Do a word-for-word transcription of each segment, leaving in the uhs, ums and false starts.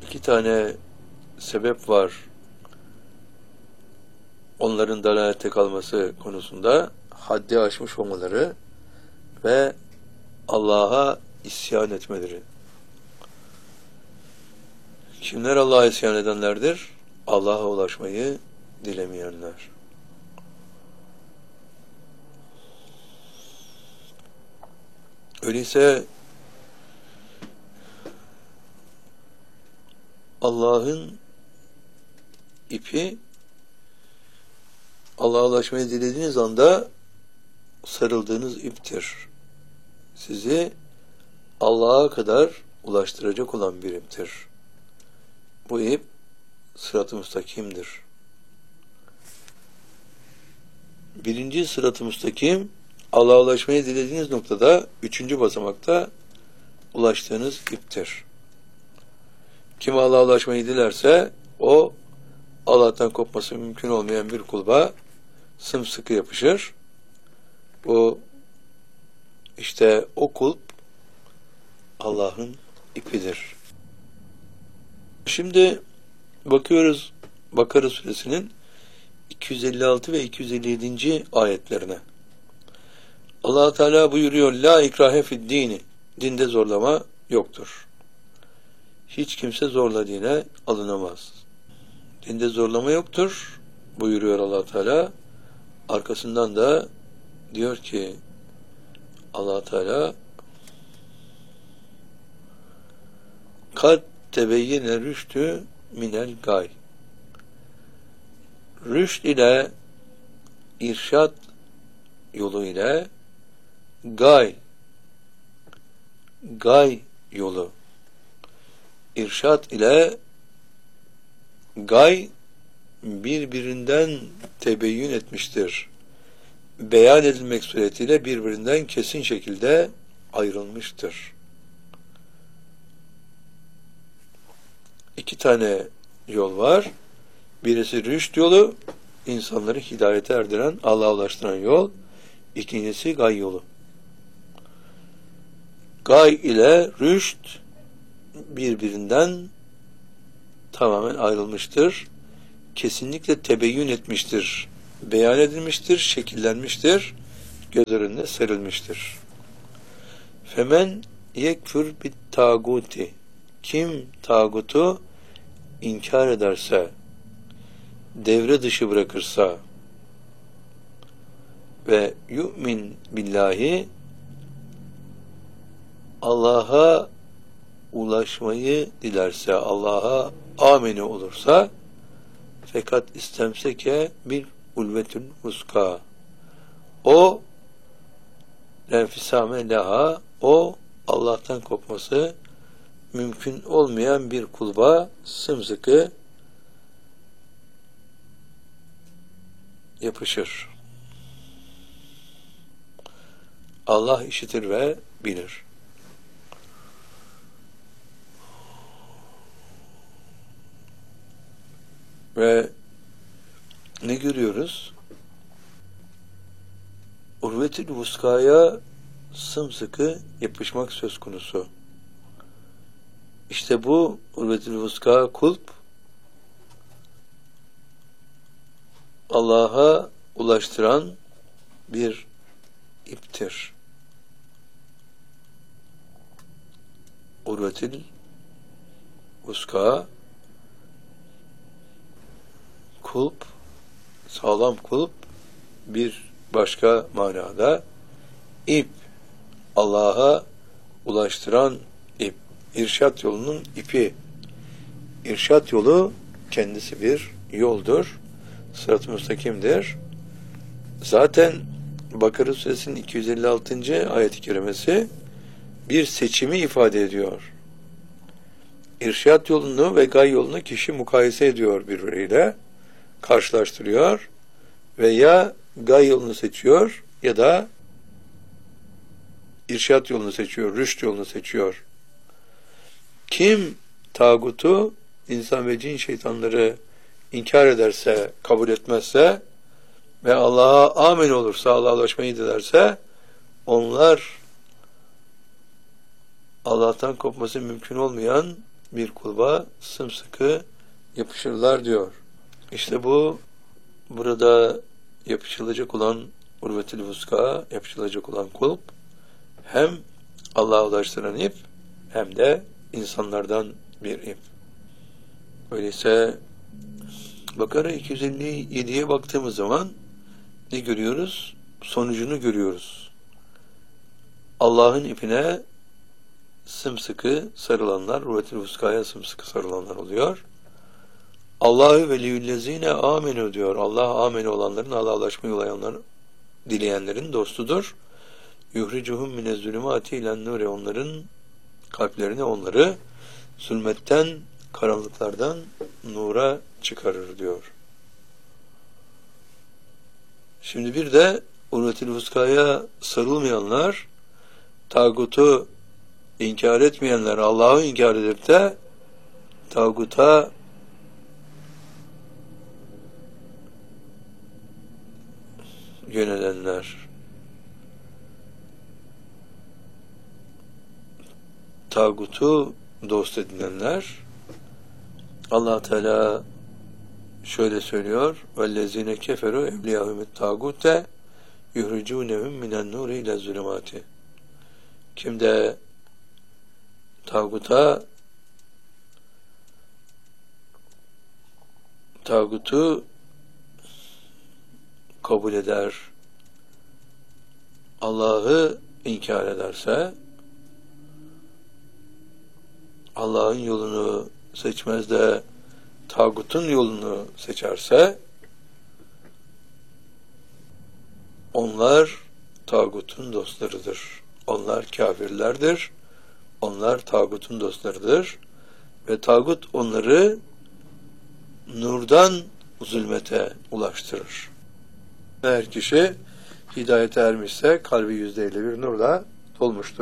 İki tane sebep var onların dalalette kalması konusunda: haddi aşmış olmaları ve Allah'a isyan etmeleri. Kimler Allah'a isyan edenlerdir? Allah'a ulaşmayı dilemeyenler. Öyleyse Allah'ın ipi, Allah'a ulaşmayı dilediğiniz anda sarıldığınız iptir. Sizi Allah'a kadar ulaştıracak olan bir iptir. Bu ip sırat-ı müstakimdir. Birinci sırat-ı müstakim, Allah'a ulaşmayı dilediğiniz noktada, üçüncü basamakta ulaştığınız iptir. Kim Allah'a ulaşmayı dilerse, o Allah'tan kopması mümkün olmayan bir kulba sımsıkı yapışır. Bu işte o kulp Allah'ın ipidir. Şimdi bakıyoruz Bakara suresinin iki yüz elli altı ve iki yüz elli yedi. ayetlerine. Allah Teala buyuruyor: La ikrahe fid dini. Dinde zorlama yoktur. Hiç kimse zorla dine alınamaz. Dinde zorlama yoktur buyuruyor Allah Teala. Arkasından da diyor ki Allah Teala: Kad tebeyyene rüştü minel gay. Rüşt ile, irşat yolu ile gay, gay yolu, irşat ile gay birbirinden tebeyyün etmiştir. Beyan edilmek suretiyle birbirinden kesin şekilde ayrılmıştır. İki tane yol var. Birisi rüşt yolu, insanları hidayete erdiren, Allah'a ulaştıran yol. İkincisi gay yolu. Gay ile rüşt birbirinden tamamen ayrılmıştır. Kesinlikle tebeyyün etmiştir. Beyan edilmiştir, şekillenmiştir. Göz önüne serilmiştir. Femen yekfür bit tağuti. Kim tağutu inkar ederse, devre dışı bırakırsa ve yu'min billahi, Allah'a ulaşmayı dilerse, Allah'a ameni olursa, fakat istemseke bir ulvetün muska, o lenfisame leha, o Allah'tan kopması mümkün olmayan bir kulba sımsıkı yapışır. Allah işitir ve bilir. Ve ne görüyoruz? Urvetül vuskaya sımsıkı yapışmak söz konusu. İşte bu urvetül vuska kulp, Allah'a ulaştıran bir iptir. Urvetül vuska, kulp, sağlam kulp, bir başka manada ip, Allah'a ulaştıran ip, irşat yolunun ipi. İrşat yolu kendisi bir yoldur, sırat-ı müstakimdir. Zaten Bakara suresinin iki yüz elli altıncı ayet-i kerimesi bir seçimi ifade ediyor. İrşat yolunu ve gay yolunu kişi mukayese ediyor birbiriyle, karşılaştırıyor ve ya gay yolunu seçiyor ya da irşat yolunu seçiyor, rüşt yolunu seçiyor. Kim tağutu, insan ve cin şeytanları inkar ederse, kabul etmezse ve Allah'a amin olursa, Allah'a ulaşmayı dilerse, onlar Allah'tan kopması mümkün olmayan bir kulba sımsıkı yapışırlar diyor. İşte bu burada yapışılacak olan urvetül vuska, yapışılacak olan kulp hem Allah'a ulaştıran ip hem de insanlardan bir ip. Öyleyse Bakara iki yüz elli yediye baktığımız zaman ne görüyoruz? Sonucunu görüyoruz. Allah'ın ipine sımsıkı sarılanlar, urvetül vuskaya sımsıkı sarılanlar oluyor. Allahu veliyyüllezine amenu diyor. Allah amenu olanların, Allah'a ulaşmayı ulayanlar, dileyenlerin dostudur. Yuhricuhum minezzülümati ilen nure, onların kalplerini, onları zulmetten, karanlıklardan nura çıkarır diyor. Şimdi bir de urvetül vuskaya sarılmayanlar, tağutu inkar etmeyenler, Allah'ı inkar edip de tağuta yönelenler, tağutu dost edinenler, Allah Teala şöyle söylüyor: "Vellezine keferu evliyahumut tağute yuhricunhum minen nuri ile zulümati." Kim de tağuta tağutu kabul eder, Allah'ı inkar ederse, Allah'ın yolunu seçmez de tağutun yolunu seçerse, onlar tağutun dostlarıdır. Onlar kafirlerdir. Onlar tağutun dostlarıdır. Ve tağut onları nurdan zulmete ulaştırır. Eğer kişi hidayete ermişse kalbi yüzde elli bir nurla dolmuştur.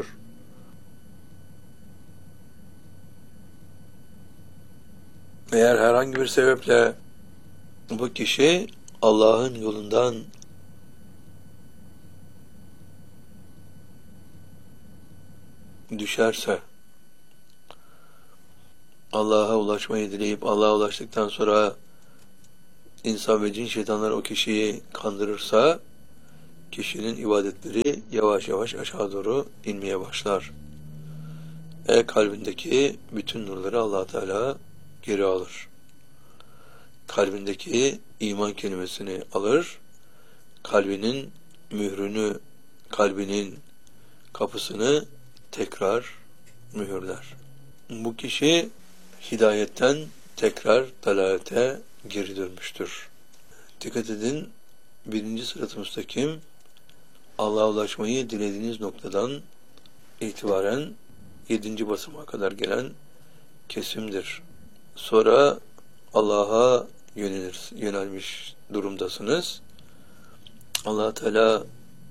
Eğer herhangi bir sebeple bu kişi Allah'ın yolundan düşerse, Allah'a ulaşmayı dileyip Allah'a ulaştıktan sonra insan ve cin şeytanlar o kişiyi kandırırsa, kişinin ibadetleri yavaş yavaş aşağı doğru inmeye başlar. E kalbindeki bütün nurları Allah Teala geri alır. Kalbindeki iman kelimesini alır. Kalbinin mührünü, kalbinin kapısını tekrar mühürler. Bu kişi hidayetten tekrar dalalete geri dönmüştür. Dikkat edin, birinci sırat-ı müstakim, Allah'a ulaşmayı dilediğiniz noktadan itibaren yedinci basamağa kadar gelen kesimdir. Sonra Allah'a yönelir, yönelmiş durumdasınız. Allah Teala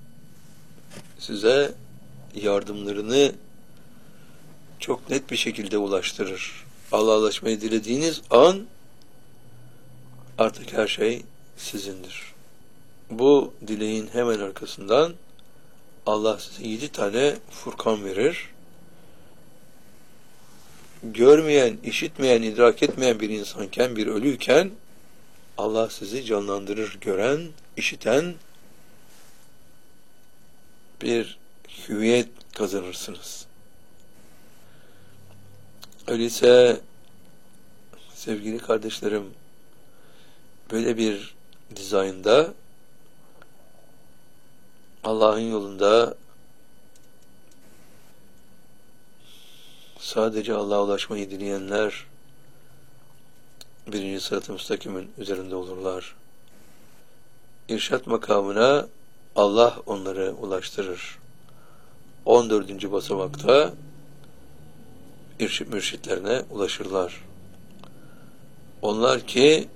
size yardımlarını çok net bir şekilde ulaştırır. Allah'a ulaşmayı dilediğiniz an artık her şey sizindir. Bu dileğin hemen arkasından Allah size yedi tane Furkan verir. Görmeyen, işitmeyen, idrak etmeyen bir insanken, bir ölüyken Allah sizi canlandırır, gören, işiten bir hüviyet kazanırsınız. Öyleyse sevgili kardeşlerim, böyle bir dizaynda Allah'ın yolunda sadece Allah'a ulaşmayı dileyenler birinci sırat-ı müstakimin üzerinde olurlar. İrşat makamına Allah onları ulaştırır. on dördüncü basamakta irşit mürşitlerine ulaşırlar. Onlar ki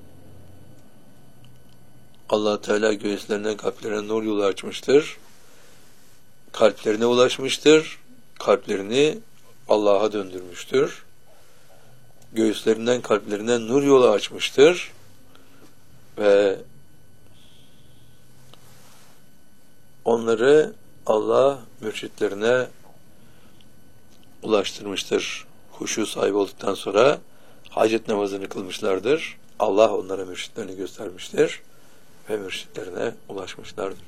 Allah Teala göğüslerine, kalplerine nur yolu açmıştır. Kalplerine ulaşmıştır. Kalplerini Allah'a döndürmüştür. Göğüslerinden, kalplerinden nur yolu açmıştır. Ve onları Allah mürşitlerine ulaştırmıştır. huşu sahibi olduktan sonra hacet namazını kılmışlardır. Allah onlara mürşitlerini göstermiştir ve mürşitlerine ulaşmışlardır.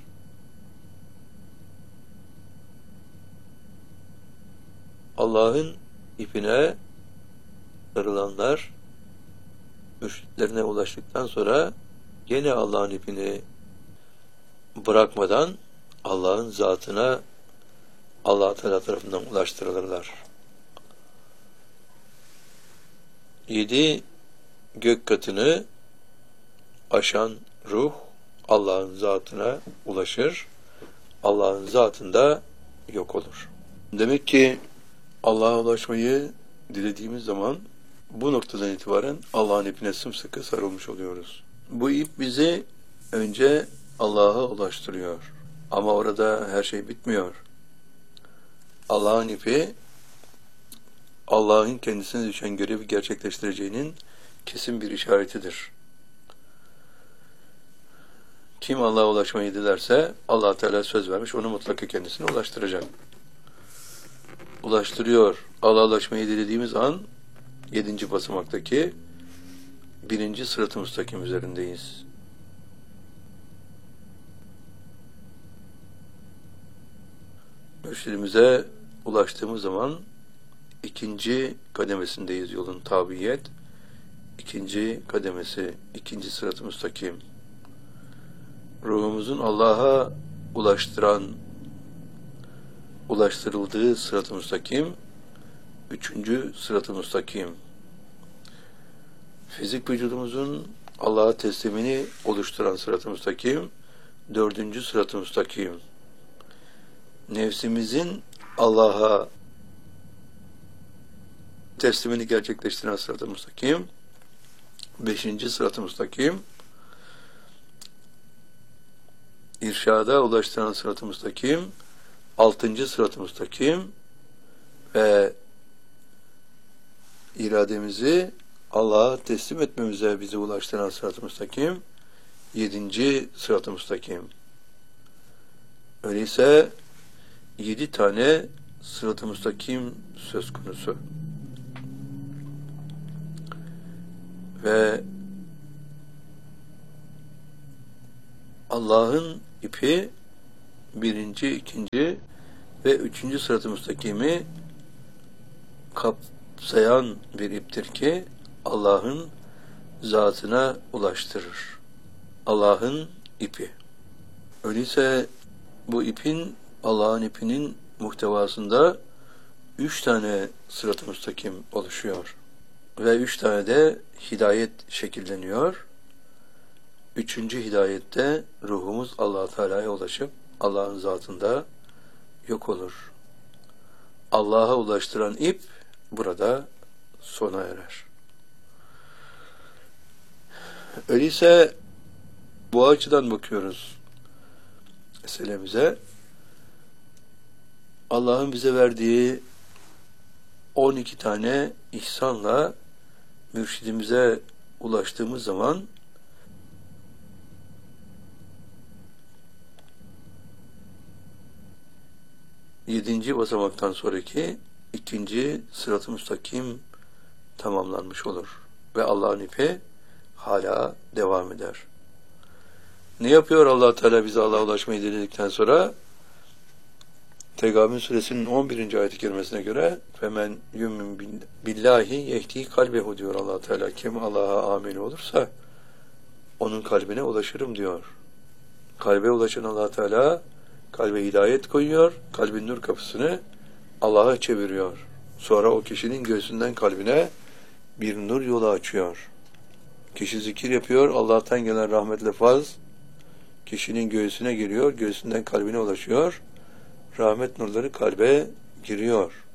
Allah'ın ipine sarılanlar mürşitlerine ulaştıktan sonra gene Allah'ın ipini bırakmadan Allah'ın zatına Allah Teala tarafından ulaştırılırlar. Yedi gök katını aşan ruh Allah'ın zatına ulaşır. Allah'ın zatında yok olur. Demek ki Allah'a ulaşmayı dilediğimiz zaman bu noktadan itibaren Allah'ın ipine sımsıkı sarılmış oluyoruz. Bu ip bizi önce Allah'a ulaştırıyor. Ama orada her şey bitmiyor. Allah'ın ipi Allah'ın kendisine düşen görevi gerçekleştireceğinin kesin bir işaretidir. Kim Allah'a ulaşmayı dilerse Allah Teala söz vermiş, onu mutlaka kendisine ulaştıracak. Ulaştırıyor. Allah'a ulaşmayı dilediğimiz an yedinci basamaktaki birinci sırat-ı müstakim üzerindeyiz. Mürşidimize ulaştığımız zaman ikinci kademesindeyiz yolun, tabiyet. İkinci kademesi, ikinci sırat-ı müstakim. Ruhumuzun Allah'a ulaştıran, ulaştırıldığı sırat-ı müstakim, üçüncü sırat-ı müstakim. Fizik vücudumuzun Allah'a teslimini oluşturan sırat-ı müstakim, dördüncü sırat-ı müstakim. Nefsimizin Allah'a teslimini gerçekleştiren sırat-ı müstakim, beşinci sırat-ı müstakim. İrşada ulaştıran sırat-ı müstakim, altıncı sırat-ı müstakim ve irademizi Allah'a teslim etmemize bizi ulaştıran sırat-ı müstakim, yedinci sırat-ı müstakim. Öyleyse yedi tane sırat-ı müstakim söz konusu. Ve Allah'ın ipi birinci, ikinci ve üçüncü sırat-ı müstakimi kapsayan bir iptir ki Allah'ın zatına ulaştırır. Allah'ın ipi. Öyleyse bu ipin, Allah'ın ipinin muhtevasında üç tane sırat-ı müstakim oluşuyor. Ve üç tane de hidayet şekilleniyor. Üçüncü hidayette ruhumuz Allah-u Teala'ya ulaşıp Allah'ın zatında yok olur. Allah'a ulaştıran ip burada sona erer. Öyleyse bu açıdan bakıyoruz meselemize. Allah'ın bize verdiği on iki tane ihsanla mürşidimize ulaştığımız zaman yedinci basamaktan sonraki ikinci sırat-ı müstakim tamamlanmış olur. Ve Allah'ın ipi hala devam eder. Ne yapıyor Allah Teala bize Allah'a ulaşmayı diledikten sonra? Tegabün suresinin on birinci ayet-i kerimesine göre femen yu'min billahi yehdi kalbehu diyor Allah Teala. Kim Allah'a amin olursa onun kalbine ulaşırım diyor. Kalbe ulaşan Allah Teala kalbe hidayet koyuyor, kalbin nur kapısını Allah'a çeviriyor. Sonra o kişinin göğsünden kalbine bir nur yolu açıyor. Kişi zikir yapıyor, Allah'tan gelen rahmetle faz kişinin göğsüne giriyor, göğsünden kalbine ulaşıyor. Rahmet nurları kalbe giriyor.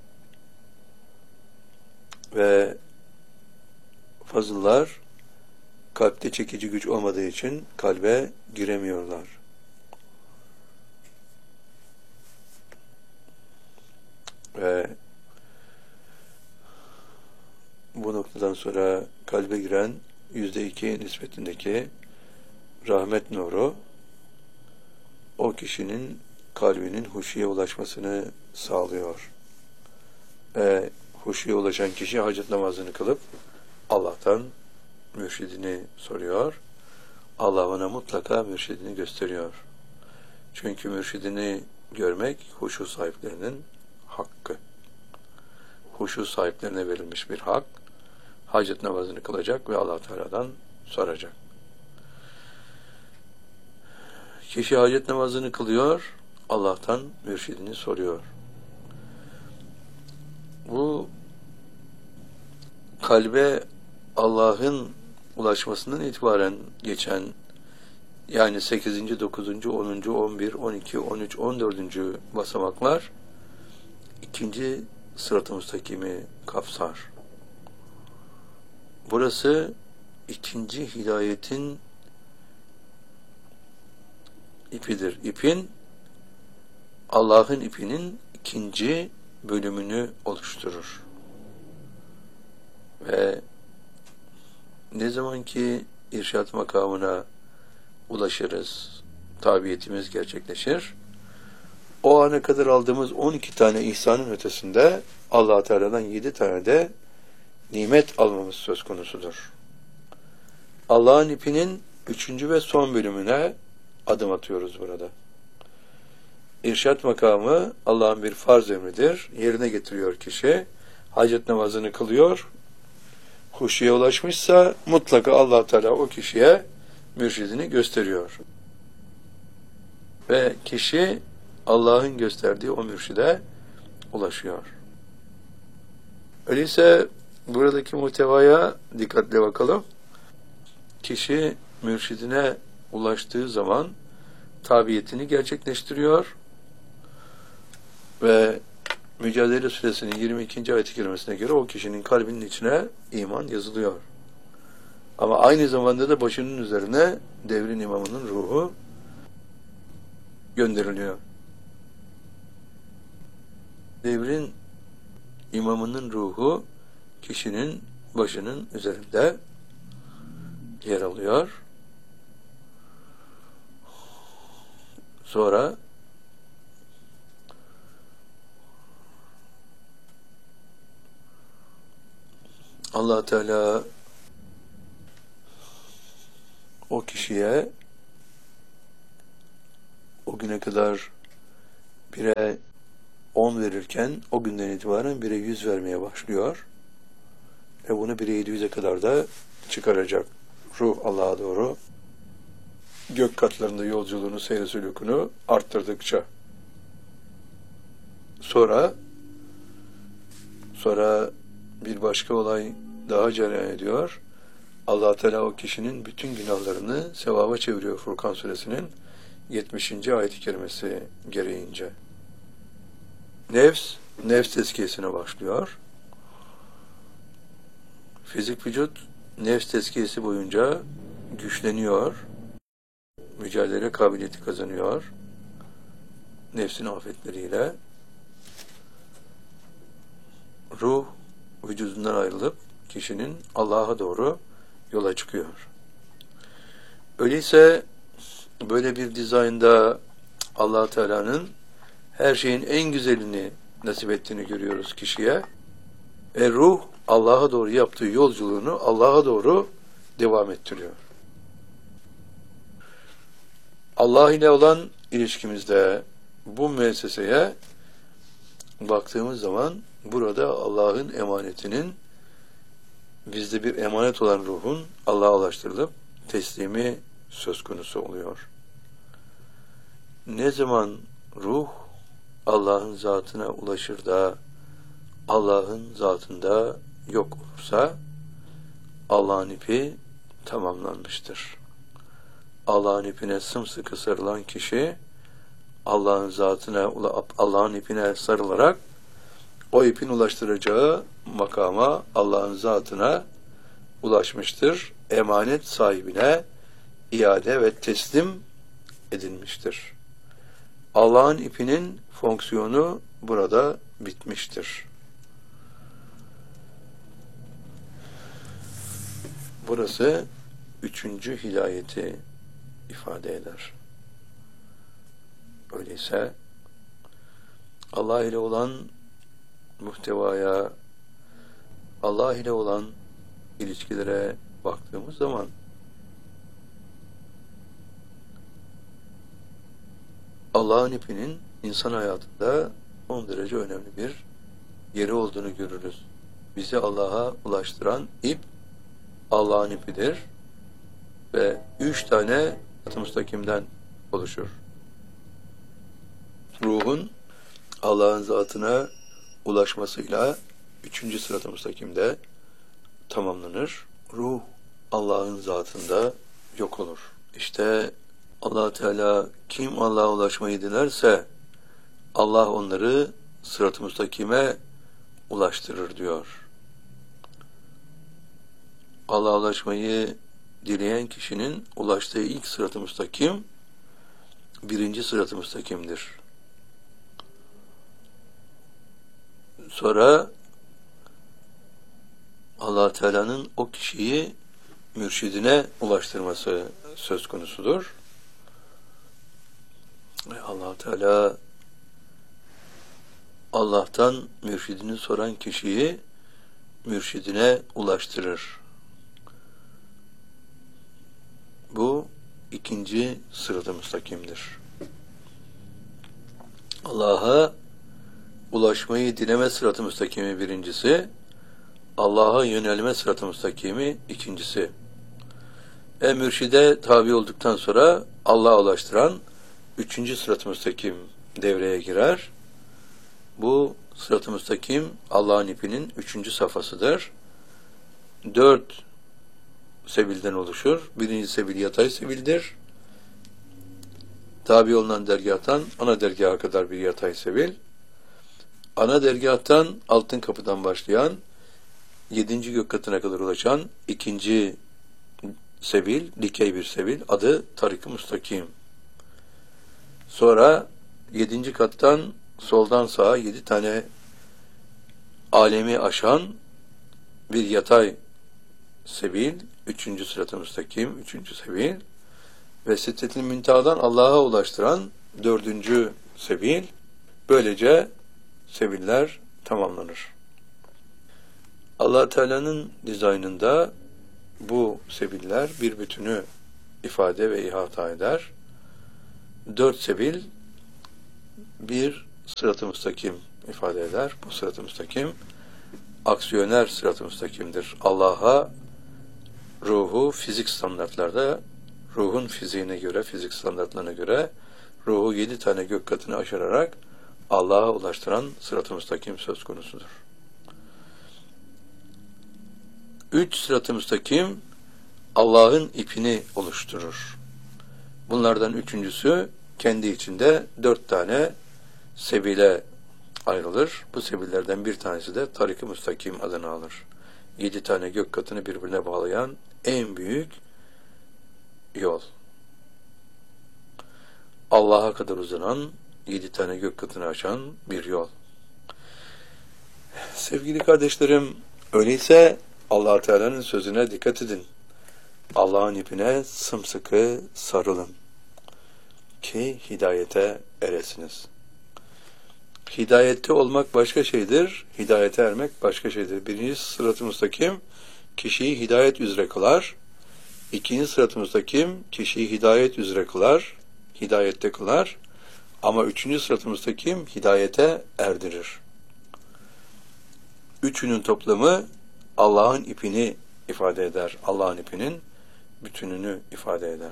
Ve fazıllar kalpte çekici güç olmadığı için kalbe giremiyorlar. Ve bu noktadan sonra kalbe giren yüzde iki nispetindeki rahmet nuru o kişinin kalbinin huşuya ulaşmasını sağlıyor. Ve huşuya ulaşan kişi hacet namazını kılıp Allah'tan mürşidini soruyor. Allah ona mutlaka mürşidini gösteriyor. Çünkü mürşidini görmek huşu sahiplerinin hakkı. Huşu sahiplerine verilmiş bir hak. Hacet namazını kılacak ve Allah Teala'dan soracak. Kişi hacet namazını kılıyor, Allah'tan mürşidini soruyor. Bu kalbe Allah'ın ulaşmasından itibaren geçen, yani sekizinci, dokuzuncu, onuncu, on bir, on iki, on üç, on dördüncü basamaklar ikinci sırat-ı müstakimi kapsar. Burası ikinci hidayetin ipidir. İpin, Allah'ın ipinin ikinci bölümünü oluşturur. Ve ne zaman ki irşat makamına ulaşırız, tabiyetimiz gerçekleşir, o ana kadar aldığımız on iki tane ihsanın ötesinde Allah Teala'dan yedi tane de nimet almamız söz konusudur. Allah'ın ipinin üçüncü ve son bölümüne adım atıyoruz burada. İrşat makamı Allah'ın bir farz emridir. Yerine getiriyor kişi. Hacet namazını kılıyor. Huşuya ulaşmışsa mutlaka Allah Teala o kişiye mürşidini gösteriyor. Ve kişi Allah'ın gösterdiği o mürşide ulaşıyor. Öyleyse buradaki muhtevaya dikkatle bakalım. Kişi mürşidine ulaştığı zaman tabiyetini gerçekleştiriyor ve Mücadele Suresinin yirmi ikinci ayet-i kerimesine göre o kişinin kalbinin içine iman yazılıyor. Ama aynı zamanda da başının üzerine devrin imamının ruhu gönderiliyor. Devrin imamının ruhu kişinin başının üzerinde yer alıyor. Sonra Allah Teala o kişiye o güne kadar bire on verirken o günden itibaren bire yüz vermeye başlıyor. Ve bunu bire yedi yüze kadar da çıkaracak. Ruh Allah'a doğru gök katlarında yolculuğunu, seyre sülûkünü arttırdıkça. Sonra sonra bir başka olay daha cereyan ediyor. Allah Teala o kişinin bütün günahlarını sevaba çeviriyor Furkan Suresinin yetmişinci ayet-i kerimesi gereğince. Nefs, nefs tezkiyesine başlıyor. Fizik vücut, nefs tezkiyesi boyunca güçleniyor. Mücadele kabiliyeti kazanıyor. Nefsin afetleriyle. Ruh, vücudundan ayrılıp kişinin Allah'a doğru yola çıkıyor. Öyleyse böyle bir dizaynda Allah Teala'nın her şeyin en güzelini nasip ettiğini görüyoruz kişiye. Ve ruh Allah'a doğru yaptığı yolculuğunu Allah'a doğru devam ettiriyor. Allah ile olan ilişkimizde bu müesseseye baktığımız zaman burada Allah'ın emanetinin, bizde bir emanet olan ruhun Allah'a ulaştırılıp teslimi söz konusu oluyor. Ne zaman ruh Allah'ın zatına ulaşır da Allah'ın zatında yok olursa Allah'ın ipi tamamlanmıştır. Allah'ın ipine sımsıkı sarılan kişi Allah'ın zatına, Allah'ın ipine sarılarak o ipin ulaştıracağı makama, Allah'ın zatına ulaşmıştır. Emanet sahibine iade ve teslim edilmiştir. Allah'ın ipinin fonksiyonu burada bitmiştir. Burası üçüncü hidayeti ifade eder. Öyleyse Allah ile olan muhtevaya Allah ile olan ilişkilere baktığımız zaman Allah'ın ipinin insan hayatında son derece önemli bir yeri olduğunu görürüz. Bizi Allah'a ulaştıran ip Allah'ın ipidir ve üç tane sırat-ı müstakimden oluşur. Ruhun Allah'ın zatına ulaşmasıyla üçüncü sırat-ı müstakimde tamamlanır. Ruh Allah'ın zatında yok olur. İşte Allah Teala kim Allah'a ulaşmayı dilerse Allah onları sırat-ı müstakime ulaştırır diyor. Allah'a ulaşmayı dileyen kişinin ulaştığı ilk sırat-ı müstakim birinci sırat-ı müstakimdir. Sonra Allah Teala'nın o kişiyi mürşidine ulaştırması söz konusudur. Allah Teala Allah'tan mürşidini soran kişiyi mürşidine ulaştırır. Bu ikinci sırat-ı müstakimdir. Allah'a ulaşmayı dileme sırat-ı müstakimi birincisi, Allah'a yönelme sırat-ı müstakimi ikincisi. E mürşide tabi olduktan sonra Allah'a ulaştıran üçüncü sırat-ı müstakim devreye girer. Bu sırat-ı müstakim Allah'ın ipinin üçüncü safhasıdır. Dört sebilden oluşur. Birinci sebil yatay sebildir. Tabi olunan dergâhtan ana dergaha kadar bir yatay sebil. Ana dergâhtan altın kapıdan başlayan yedinci gök katına kadar ulaşan ikinci sebil, dikey bir sebil, adı tarik-ı müstakim. Sonra yedinci kattan soldan sağa yedi tane alemi aşan bir yatay sebil, üçüncü sırat-ı müstakim, üçüncü sebil ve Sidret-i Münteha'dan Allah'a ulaştıran dördüncü sebil. Böylece sebiller tamamlanır. Allah Teala'nın dizaynında bu sebiller bir bütünü ifade ve ihata eder. Dört sebil bir sırat-ı müstakim ifade eder. Bu sırat-ı müstakim aksiyoner sırat-ı müstakimdir. Allah'a ruhu fizik standartlarda, ruhun fiziğine göre, fizik standartlarına göre ruhu yedi tane gök katını aşırarak Allah'a ulaştıran sırat-ı müstakim söz konusudur. Üç sırat-ı müstakim Allah'ın ipini oluşturur. Bunlardan üçüncüsü kendi içinde dört tane sebile ayrılır. Bu sebillerden bir tanesi de tarik-ı müstakim adını alır. Yedi tane gök katını birbirine bağlayan en büyük yol. Allah'a kadar uzanan yedi tane gök katını aşan bir yol. Sevgili kardeşlerim, öyleyse Allah Teala'nın sözüne dikkat edin. Allah'ın ipine sımsıkı sarılın ki hidayete eresiniz. Hidayette olmak başka şeydir, hidayete ermek başka şeydir. Birinci sırat-ı müstakim kişiyi hidayet üzere kılar. İkinci sırat-ı müstakim kişiyi hidayet üzere kılar, hidayette kılar. Ama üçüncü sırat-ı müstakim hidayete erdirir. Üçünün toplamı Allah'ın ipini ifade eder. Allah'ın ipinin bütününü ifade eder.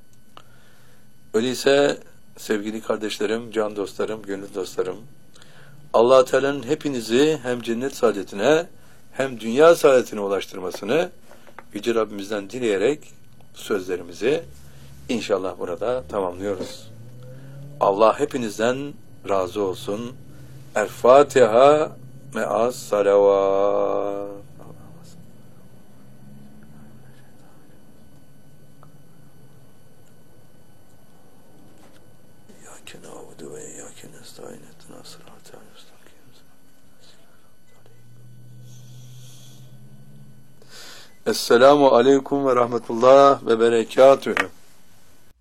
Öyleyse sevgili kardeşlerim, can dostlarım, gönül dostlarım, Allah Teala'nın hepinizi hem cennet saadetine hem dünya saadetine ulaştırmasını Yüce Rabbimizden dileyerek sözlerimizi inşallah burada tamamlıyoruz. Allah hepinizden razı olsun. El Fatiha me'as salavat. İyyâke na'budu ve iyyâke nestaîn ihdinas sıratal müstakîm. Esselamu aleyküm ve rahmetullah ve berekatühü.